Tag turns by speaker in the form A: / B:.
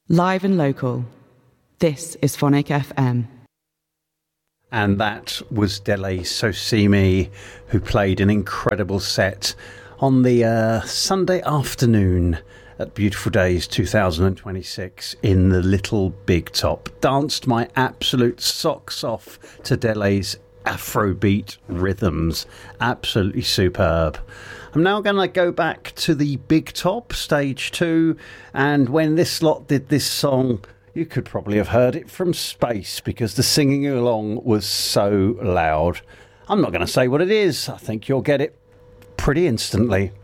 A: Live and local. This is Phonic FM.
B: And that was Dele Sosimi, who played an incredible set on the Sunday afternoon at Beautiful Days 2026 in the Little Big Top. Danced my absolute socks off to Dele's Afrobeat rhythms. Absolutely superb. I'm now going to go back to the Big Top, stage 2, and when this lot did this song, you could probably have heard it from space because the singing along was so loud. I'm not going to say what it is. I think you'll get it pretty instantly.